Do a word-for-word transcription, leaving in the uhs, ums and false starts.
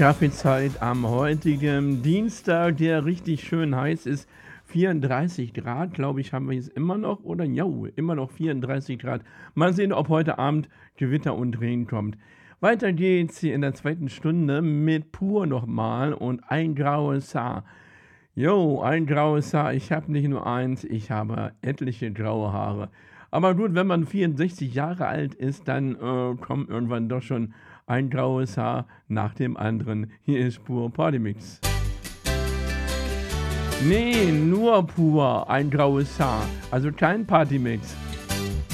Kaffeezeit am heutigen Dienstag, der richtig schön heiß ist. vierunddreißig Grad, glaube ich, haben wir jetzt immer noch. Oder ja, immer noch vierunddreißig Grad. Mal sehen, ob heute Abend Gewitter und Regen kommt. Weiter geht's hier in der zweiten Stunde mit Pur nochmal und ein graues Haar. Jo, ein graues Haar. Ich habe nicht nur eins, ich habe etliche graue Haare. Aber gut, wenn man vierundsechzig Jahre alt ist, dann äh, kommt irgendwann doch schon ein graues Haar nach dem anderen. Hier ist Pur Partymix. Nee, nur pur ein graues Haar. Also kein Partymix.